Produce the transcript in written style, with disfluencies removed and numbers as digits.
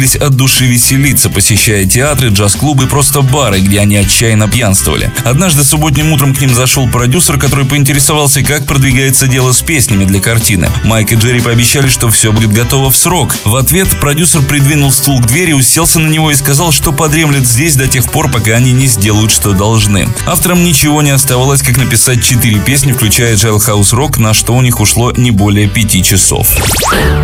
от души веселиться, посещая театры, джаз-клубы и просто бары, где они отчаянно пьянствовали. Однажды субботним утром к ним зашел продюсер, который поинтересовался, как продвигается дело с песнями для картины. Майк и Джерри пообещали, что все будет готово в срок. В ответ продюсер придвинул стул к двери, уселся на него и сказал, что подремлет здесь до тех пор, пока они не сделают, что должны. Авторам ничего не оставалось, как написать 4 песни, включая Jailhouse Rock, на что у них ушло не более 5 часов.